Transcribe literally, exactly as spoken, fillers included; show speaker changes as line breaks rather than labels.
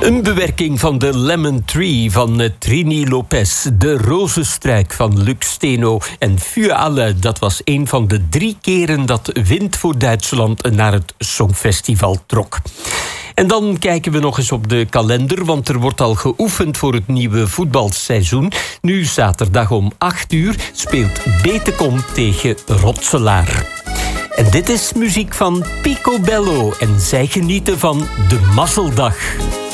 Een bewerking van de Lemon Tree van uh, Trini Lopez. De Rozenstruik van Luc Steno. En Für alle, dat was een van de drie keren dat Wind voor Duitsland naar het Songfestival trok. En dan kijken we nog eens op de kalender, want er wordt al geoefend voor het nieuwe voetbalseizoen. Nu zaterdag om acht uur speelt Betekom tegen Rotselaar. En dit is muziek van Picobello en zij genieten van de Mazzeldag.